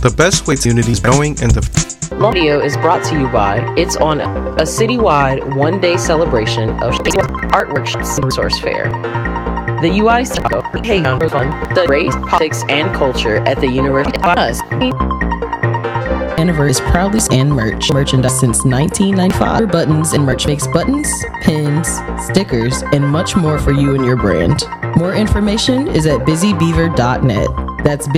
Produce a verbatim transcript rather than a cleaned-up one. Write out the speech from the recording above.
The best way to unity is knowing and the Audio is brought to you by It's On, a citywide one-day celebration of artwork resource fair. The U I C Hey Fun, the race, politics, and culture at the University of Us. Anniversary is proudly and merch merchandise since nineteen ninety-five. Buttons and merch makes buttons, pins, stickers, and much more for you and your brand. More information is at busy beaver dot net. That's